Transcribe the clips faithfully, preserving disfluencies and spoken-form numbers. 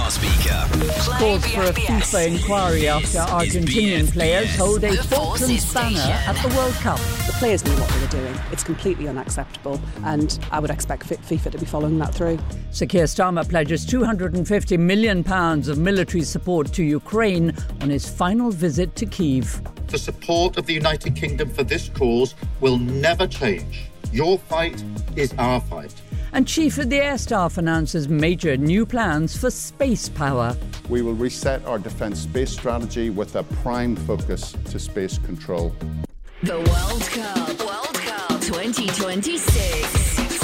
smart speaker. Calls for a FIFA inquiry after Argentinian players hold a Falklands banner at the World Cup. The players knew what they were doing. It's completely unacceptable, and I would expect FIFA to be following that through. Sir Keir Starmer pledges two hundred fifty million pounds of military support to Ukraine on his final visit to Kyiv. The support of the United Kingdom for this cause will never change. Your fight is our fight. And Chief of the Air Staff announces major new plans for space power. We will reset our defence space strategy with a prime focus to space control. The World Cup, World Cup twenty twenty-six.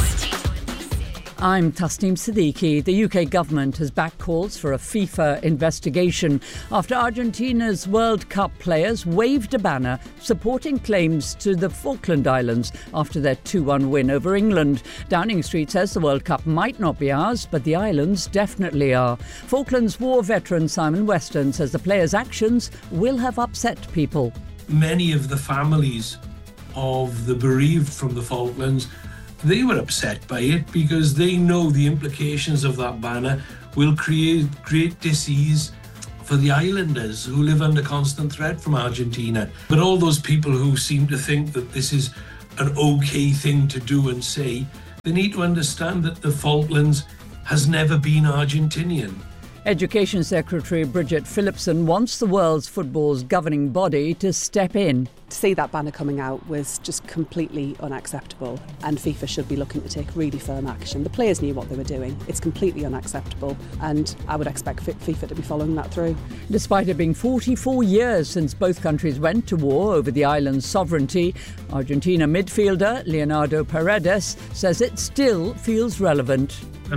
I'm Tasneem Siddiqui. The U K government has backed calls for a FIFA investigation after Argentina's World Cup players waved a banner supporting claims to the Falkland Islands after their two one win over England. Downing Street says the World Cup might not be ours, but the islands definitely are. Falklands war veteran Simon Weston says the players' actions will have upset people. Many of the families of the bereaved from the Falklands, they were upset by it because they know the implications of that banner will create great disease for the islanders who live under constant threat from Argentina. But all those people who seem to think that this is an okay thing to do and say, they need to understand that the Falklands has never been Argentinian. Education Secretary Bridget Phillipson wants the world's football's governing body to step in. To see that banner coming out was just completely unacceptable, and FIFA should be looking to take really firm action. The players knew what they were doing. It's completely unacceptable, and I would expect FIFA to be following that through. Despite it being forty-four years since both countries went to war over the island's sovereignty, Argentina midfielder Leonardo Paredes says it still feels relevant.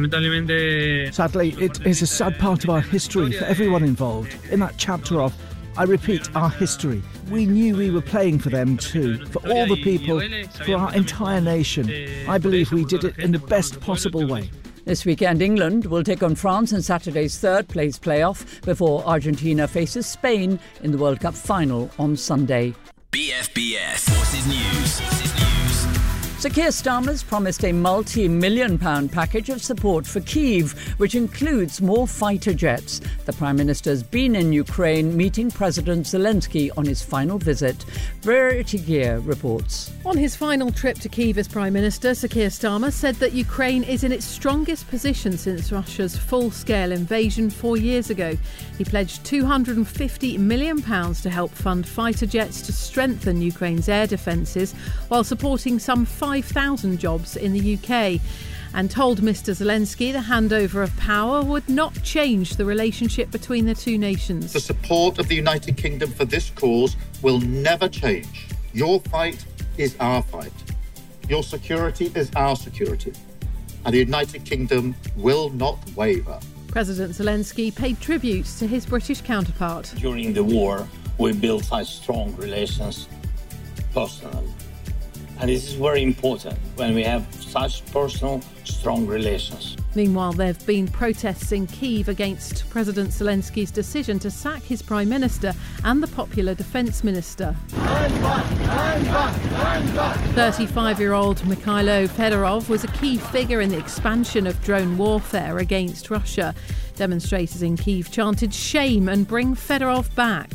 Sadly, it is a sad part of our history for everyone involved. In that chapter of, I repeat, our history, we knew we were playing for them too, for all the people, for our entire nation. I believe we did it in the best possible way. This weekend, England will take on France in Saturday's third-place playoff before Argentina faces Spain in the World Cup final on Sunday. B F B S Forces News. Forces News. Sir Keir Starmer's promised a multi-million pound package of support for Kyiv, which includes more fighter jets. The Prime Minister's been in Ukraine meeting President Zelensky on his final visit. Verity Gear reports. On his final trip to Kyiv as Prime Minister, Sir Keir Starmer said that Ukraine is in its strongest position since Russia's full-scale invasion four years ago. He pledged two hundred fifty million pounds to help fund fighter jets to strengthen Ukraine's air defences, while supporting some five thousand jobs in the U K, and told Mr Zelensky the handover of power would not change the relationship between the two nations. The support of the United Kingdom for this cause will never change. Your fight is our fight. Your security is our security. And the United Kingdom will not waver. President Zelensky paid tribute to his British counterpart. During the war, we built such strong relations personally. And this is very important when we have such personal, strong relations. Meanwhile, there have been protests in Kyiv against President Zelensky's decision to sack his Prime Minister and the popular Defence Minister. thirty-five-year-old Mikhailo Fedorov was a key figure in the expansion of drone warfare against Russia. Demonstrators in Kyiv chanted shame and bring Fedorov back.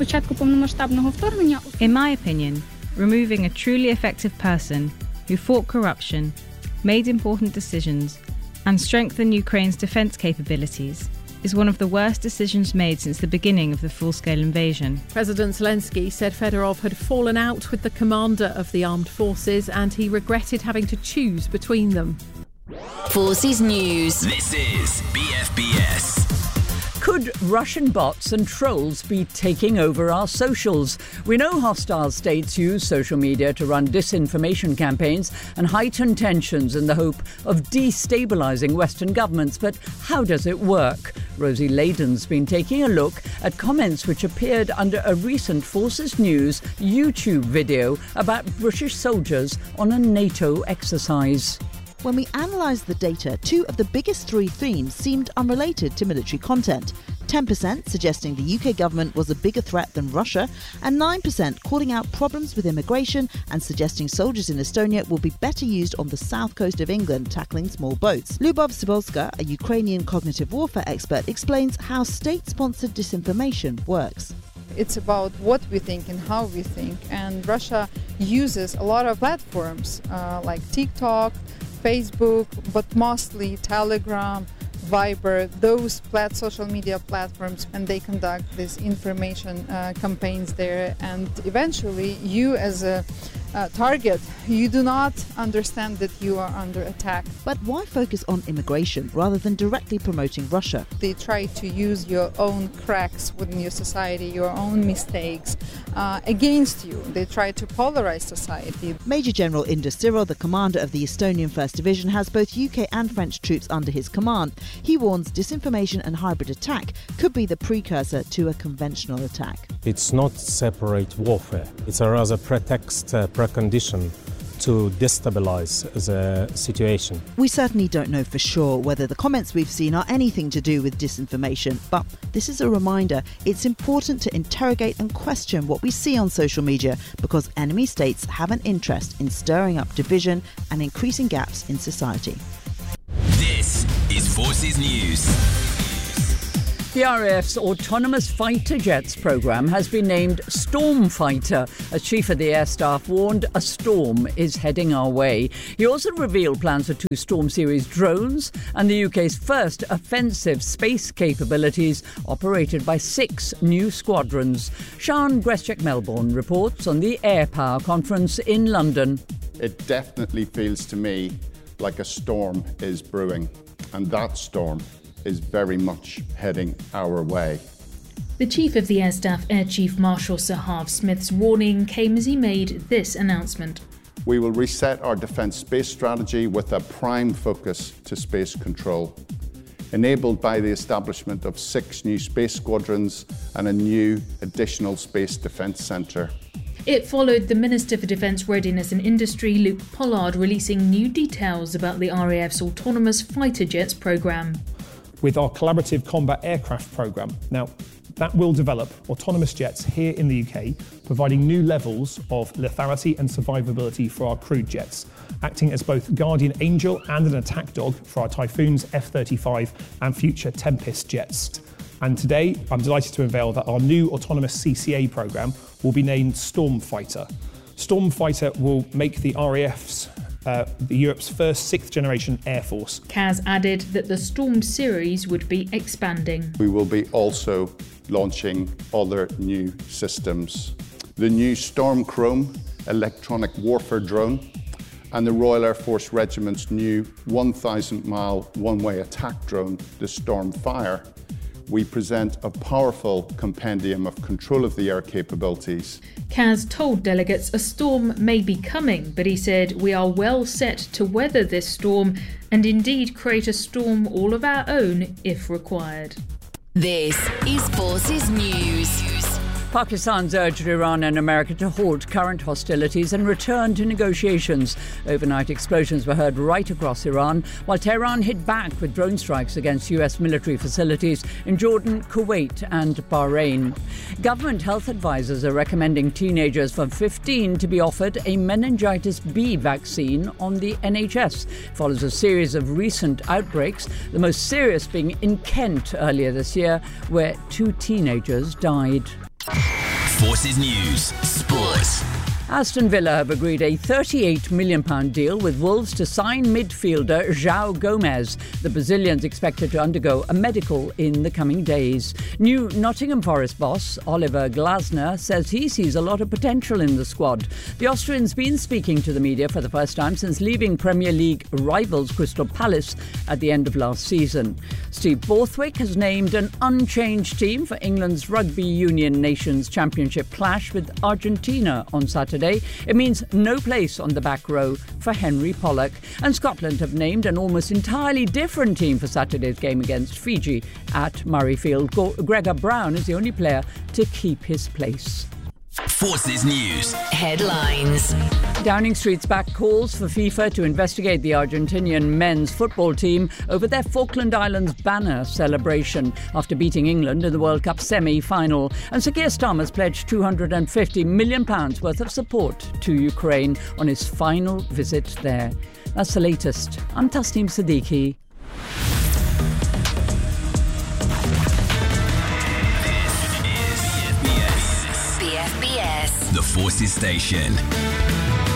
In my opinion, removing a truly effective person who fought corruption, made important decisions, and strengthened Ukraine's defence capabilities is one of the worst decisions made since the beginning of the full-scale invasion. President Zelensky said Fedorov had fallen out with the commander of the armed forces and he regretted having to choose between them. Forces News. This is B F B S. Could Russian bots and trolls be taking over our socials? We know hostile states use social media to run disinformation campaigns and heighten tensions in the hope of destabilising Western governments. But how does it work? Rosie Layden's been taking a look at comments which appeared under a recent Forces News YouTube video about British soldiers on a NATO exercise. When we analysed the data, two of the biggest three themes seemed unrelated to military content. ten percent suggesting the U K government was a bigger threat than Russia, and nine percent calling out problems with immigration and suggesting soldiers in Estonia will be better used on the south coast of England tackling small boats. Lubov Sibolska, a Ukrainian cognitive warfare expert, explains how state-sponsored disinformation works. It's about what we think and how we think, and Russia uses a lot of platforms uh, like TikTok, Facebook, but mostly Telegram, Viber, those plat- social media platforms, and they conduct these information uh, campaigns there, and eventually you as a uh, target, you do not understand that you are under attack. But why focus on immigration rather than directly promoting Russia? They try to use your own cracks within your society, your own mistakes uh, against you. They try to polarize society. Major General Indrek Siril, the commander of the Estonian First Division, has both U K and French troops under his command. He warns disinformation and hybrid attack could be the precursor to a conventional attack. It's not separate warfare. It's a rather pretext, uh, precondition to destabilize the situation. We certainly don't know for sure whether the comments we've seen are anything to do with disinformation, but this is a reminder it's important to interrogate and question what we see on social media, because enemy states have an interest in stirring up division and increasing gaps in society. This is Forces News. The R A F's autonomous fighter jets programme has been named Stormfighter. As Chief of the Air Staff warned, a storm is heading our way. He also revealed plans for two Storm Series drones and the U K's first offensive space capabilities, operated by six new squadrons. Sian Greschek-Melbourne reports on the Air Power Conference in London. It definitely feels to me like a storm is brewing, and that storm is very much heading our way. The Chief of the Air Staff, Air Chief Marshal Sir Harv Smith's warning came as he made this announcement. We will reset our defence space strategy with a prime focus to space control, enabled by the establishment of six new space squadrons and a new additional space defence centre. It followed the Minister for Defence Readiness and Industry, Luke Pollard, releasing new details about the R A F's autonomous fighter jets programme. With our collaborative combat aircraft programme. Now, that will develop autonomous jets here in the U K, providing new levels of lethality and survivability for our crewed jets, acting as both guardian angel and an attack dog for our Typhoons, F thirty-five and future Tempest jets. And today, I'm delighted to unveil that our new autonomous C C A programme will be named Stormfighter. Stormfighter will make the R A F's Uh, the Europe's first sixth-generation Air Force. Kaz added that the Storm series would be expanding. We will be also launching other new systems. The new Storm Chrome electronic warfare drone and the Royal Air Force Regiment's new one thousand mile one-way attack drone, the Stormfire. We present a powerful compendium of control of the air capabilities. Kaz told delegates a storm may be coming, but he said we are well set to weather this storm and indeed create a storm all of our own if required. This is Forces News. Pakistan's urged Iran and America to halt current hostilities and return to negotiations. Overnight explosions were heard right across Iran, while Tehran hit back with drone strikes against U S military facilities in Jordan, Kuwait and Bahrain. Government health advisors are recommending teenagers from fifteen to be offered a meningitis B vaccine on the N H S. It follows a series of recent outbreaks, the most serious being in Kent earlier this year, where two teenagers died. Forces News Sport. Aston Villa have agreed a thirty-eight million pounds deal with Wolves to sign midfielder João Gomes. The Brazilian's expected to undergo a medical in the coming days. New Nottingham Forest boss Oliver Glasner says he sees a lot of potential in the squad. The Austrian's been speaking to the media for the first time since leaving Premier League rivals Crystal Palace at the end of last season. Steve Borthwick has named an unchanged team for England's Rugby Union Nations Championship clash with Argentina on Saturday. It means no place on the back row for Henry Pollock. And Scotland have named an almost entirely different team for Saturday's game against Fiji at Murrayfield. Gregor Brown is the only player to keep his place. Forces News. Headlines. Downing Street's back calls for FIFA to investigate the Argentinian men's football team over their Falkland Islands banner celebration after beating England in the World Cup semi-final. And Sir Keir Starmer's pledged two hundred fifty million pounds worth of support to Ukraine on his final visit there. That's the latest. I'm Tasneem Siddiqui. The Forces Station.